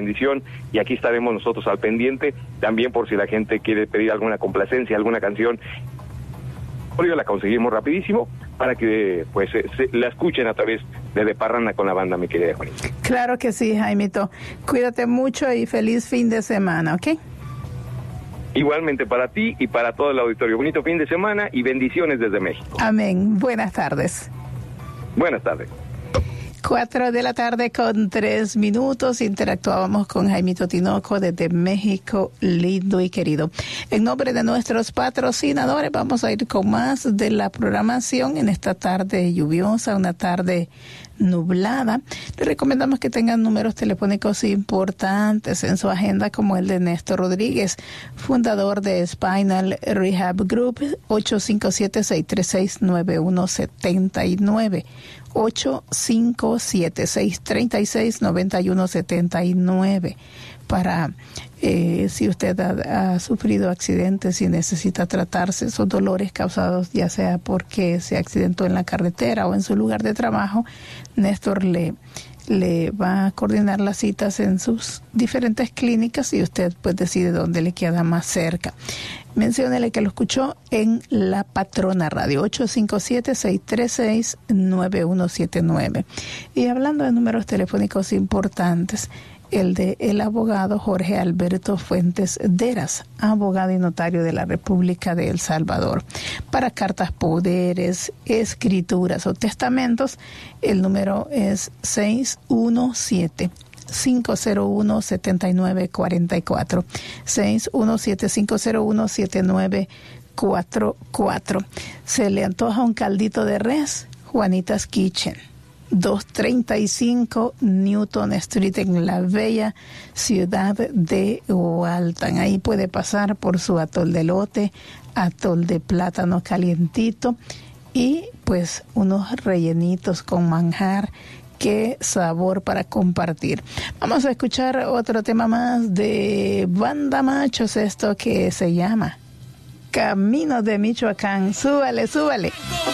bendición, y aquí estaremos nosotros al pendiente, también por si la gente quiere pedir alguna complacencia, alguna canción, la conseguimos rapidísimo para que pues la escuchen a través de Parranda con la Banda, mi querida Juanita. Claro que sí, Jaimito. Cuídate mucho y feliz fin de semana, ¿ok? Igualmente para ti y para todo el auditorio. Bonito fin de semana y bendiciones desde México. Amén. Buenas tardes. Buenas tardes. 4:03 p.m. Interactuábamos con Jaimito Tinoco desde México, lindo y querido. En nombre de nuestros patrocinadores, vamos a ir con más de la programación en esta tarde lluviosa, una tarde nublada. Les recomendamos que tengan números telefónicos importantes en su agenda, como el de Néstor Rodríguez, fundador de Spinal Rehab Group, 857-636-9179. 857-636-9179 para si usted ha sufrido accidentes y necesita tratarse esos dolores causados ya sea porque se accidentó en la carretera o en su lugar de trabajo. Néstor le va a coordinar las citas en sus diferentes clínicas y usted pues decide dónde le queda más cerca. Menciónele que lo escuchó en La Patrona Radio, 857-636-9179. Y hablando de números telefónicos importantes, el de el abogado Jorge Alberto Fuentes Deras, abogado y notario de la República de El Salvador. Para cartas poderes, escrituras o testamentos, el número es 617-501-7944. 617-501-7944. ¿Se le antoja un caldito de res? Juanita's Kitchen, 235 Newton Street en la bella ciudad de Walton. Ahí puede pasar por su atol de elote, atol de plátano calientito y pues unos rellenitos con manjar. Qué sabor para compartir. Vamos a escuchar otro tema más de Banda Machos, esto que se llama Camino de Michoacán. Súbale, súbale.